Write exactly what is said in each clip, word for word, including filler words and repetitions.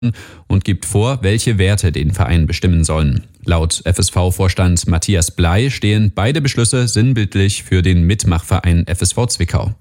und gibt vor, welche Werte den Verein bestimmen sollen. Laut F S V-Vorstand Matthias Bley stehen beide Beschlüsse sinnbildlich für den Mitmachverein F S V Zwickau.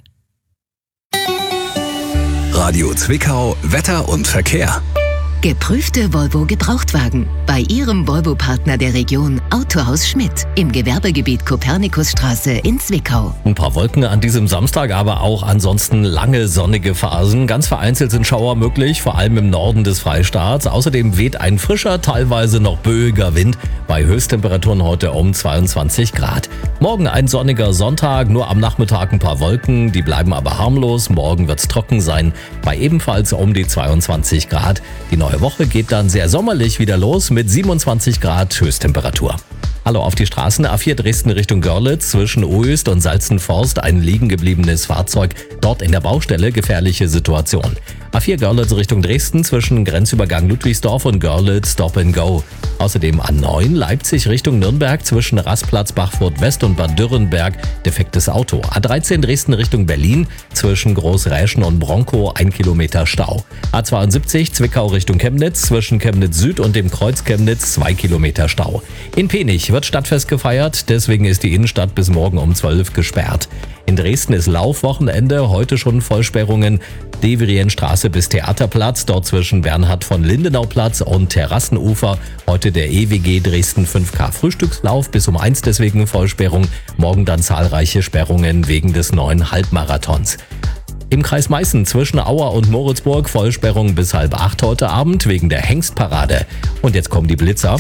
Radio Zwickau, Wetter und Verkehr. Geprüfte Volvo Gebrauchtwagen bei Ihrem Volvo-Partner der Region Autohaus Schmidt im Gewerbegebiet Kopernikusstraße in Zwickau. Ein paar Wolken an diesem Samstag, aber auch ansonsten lange sonnige Phasen. Ganz vereinzelt sind Schauer möglich, vor allem im Norden des Freistaats. Außerdem weht ein frischer, teilweise noch böiger Wind bei Höchsttemperaturen heute um zweiundzwanzig Grad. Morgen ein sonniger Sonntag, nur am Nachmittag ein paar Wolken, die bleiben aber harmlos. Morgen wird's trocken sein, bei ebenfalls um die zweiundzwanzig Grad. Die neue Woche geht dann sehr sommerlich wieder los mit siebenundzwanzig Grad Höchsttemperatur. Hallo auf die Straßen. A vier Dresden Richtung Görlitz zwischen Oest und Salzenforst ein liegen gebliebenes Fahrzeug. Dort in der Baustelle gefährliche Situation. A vier Görlitz Richtung Dresden zwischen Grenzübergang Ludwigsdorf und Görlitz Stop and Go. Außerdem A neun Leipzig Richtung Nürnberg zwischen Rastplatz Bachfurt West und Bad Dürrenberg defektes Auto. A dreizehn Dresden Richtung Berlin zwischen Großräschen und Bronkow ein Kilometer Stau. A zweiundsiebzig Zwickau Richtung Chemnitz zwischen Chemnitz Süd und dem Kreuz Chemnitz zwei Kilometer Stau. In Penich wird Stadtfest gefeiert, deswegen ist die Innenstadt bis morgen um zwölf gesperrt. In Dresden ist Laufwochenende, heute schon Vollsperrungen. Devrienstraße bis Theaterplatz, dort zwischen Bernhard von Lindenauplatz und Terrassenufer. Heute der E W G Dresden fünf K Frühstückslauf bis um eins, deswegen Vollsperrung. Morgen dann zahlreiche Sperrungen wegen des neuen Halbmarathons. Im Kreis Meißen zwischen Auer und Moritzburg Vollsperrung bis halb acht heute Abend wegen der Hengstparade. Und jetzt kommen die Blitzer.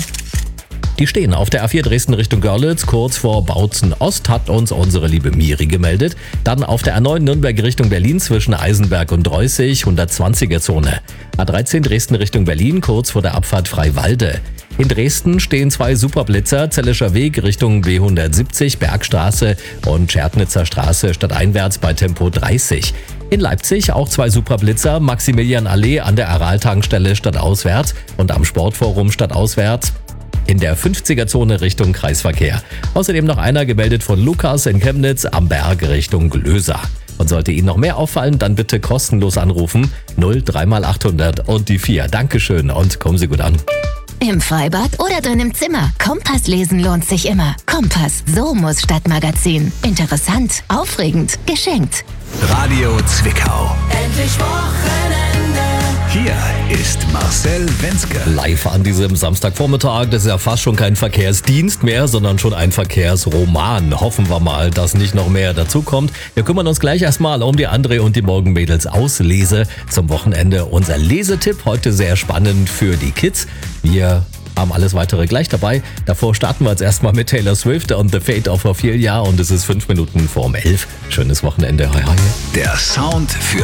Die stehen auf der A vier Dresden Richtung Görlitz, kurz vor Bautzen Ost, hat uns unsere liebe Miri gemeldet. Dann auf der A neun Nürnberg Richtung Berlin zwischen Eisenberg und Dreußig, hundertzwanziger Zone. A dreizehn Dresden Richtung Berlin, kurz vor der Abfahrt Freiwalde. In Dresden stehen zwei Superblitzer, Zellischer Weg Richtung B hundertsiebzig, Bergstraße und Schärtnitzer Straße stadteinwärts bei Tempo dreißig. In Leipzig auch zwei Superblitzer, Maximilianallee an der Aral-Tankstelle stadtauswärts und am Sportforum stadtauswärts. In der fünfziger Zone Richtung Kreisverkehr. Außerdem noch einer gemeldet von Lukas in Chemnitz am Berg Richtung Glöser. Und sollte Ihnen noch mehr auffallen, dann bitte kostenlos anrufen. null drei mal achthundert und die vier. Dankeschön und kommen Sie gut an. Im Freibad oder drin im Zimmer. Kompass lesen lohnt sich immer. Kompass, so muss Stadtmagazin. Interessant, aufregend, geschenkt. Radio Zwickau. Endlich Wochenende. Hier ist Marcel Wenzke. Live an diesem Samstagvormittag. Das ist ja fast schon kein Verkehrsdienst mehr, sondern schon ein Verkehrsroman. Hoffen wir mal, dass nicht noch mehr dazukommt. Wir kümmern uns gleich erstmal um die André und die Morgenmädels Auslese zum Wochenende. Unser Lesetipp heute sehr spannend für die Kids. Wir haben alles weitere gleich dabei. Davor starten wir jetzt erstmal mit Taylor Swift und The Fate of Ophelia und es ist fünf Minuten vor um elf. Schönes Wochenende. Hi, hi. Der Sound für